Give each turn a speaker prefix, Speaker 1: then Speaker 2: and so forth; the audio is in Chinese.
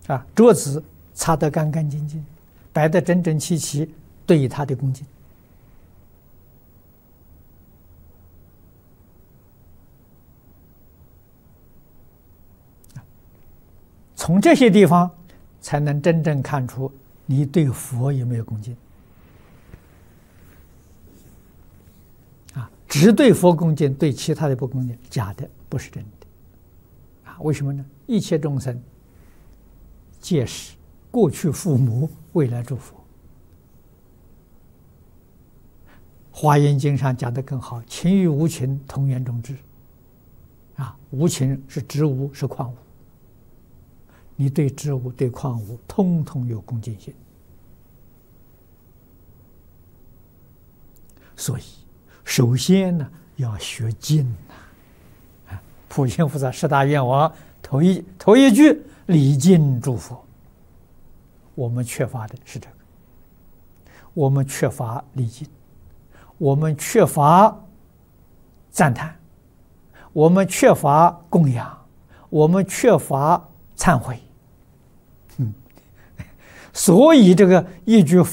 Speaker 1: 桌子擦得干干净净，摆得整整齐齐，对他的恭敬。从这些地方才能真正看出你对佛有没有恭敬。只对佛恭敬，对其他的不恭敬，假的，不是真的。为什么呢？一切众生皆是过去父母，未来诸佛。华严经上讲得更好，情与无情同源种智。无情是植物，是矿物。你对植物、对矿物，通通有恭敬心。所以，首先呢，要学敬呐。普贤菩萨十大愿王头一句礼敬诸佛。我们缺乏的是这个，我们缺乏礼敬，我们缺乏赞叹，我们缺乏供养，我们缺乏忏悔。所以这个一句